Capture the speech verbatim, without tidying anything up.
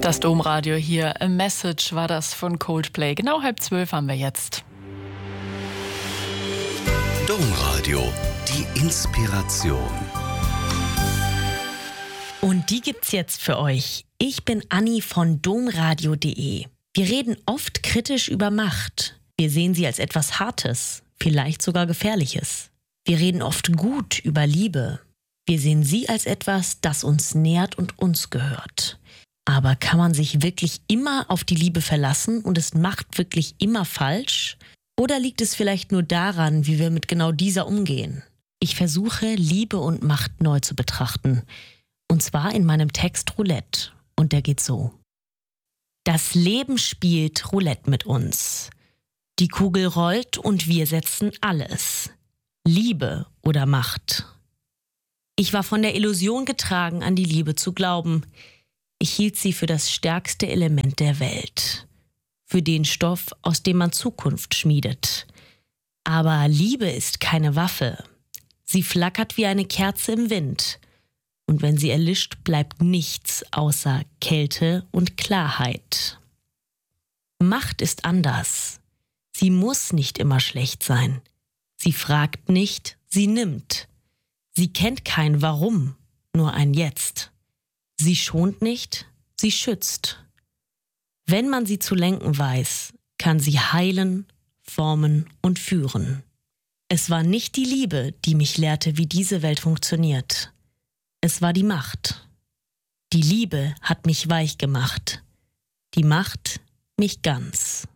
Das Domradio hier. A Message war das von Coldplay. Genau halb zwölf haben wir jetzt. Domradio, die Inspiration. Und die gibt's jetzt für euch. Ich bin Anni von domradio punkt de. Wir reden oft kritisch über Macht. Wir sehen sie als etwas Hartes, vielleicht sogar Gefährliches. Wir reden oft gut über Liebe. Wir sehen sie als etwas, das uns nährt und uns gehört. Aber kann man sich wirklich immer auf die Liebe verlassen und ist Macht wirklich immer falsch? Oder liegt es vielleicht nur daran, wie wir mit genau dieser umgehen? Ich versuche, Liebe und Macht neu zu betrachten. Und zwar in meinem Text Roulette. Und der geht so. Das Leben spielt Roulette mit uns. Die Kugel rollt und wir setzen alles. Liebe oder Macht. Ich war von der Illusion getragen, an die Liebe zu glauben. Ich hielt sie für das stärkste Element der Welt. Für den Stoff, aus dem man Zukunft schmiedet. Aber Liebe ist keine Waffe. Sie flackert wie eine Kerze im Wind. Und wenn sie erlischt, bleibt nichts außer Kälte und Klarheit. Macht ist anders. Sie muss nicht immer schlecht sein. Sie fragt nicht, sie nimmt. Sie kennt kein Warum, nur ein Jetzt. Sie schont nicht, sie schützt. Wenn man sie zu lenken weiß, kann sie heilen, formen und führen. Es war nicht die Liebe, die mich lehrte, wie diese Welt funktioniert. Es war die Macht. Die Liebe hat mich weich gemacht. Die Macht mich ganz.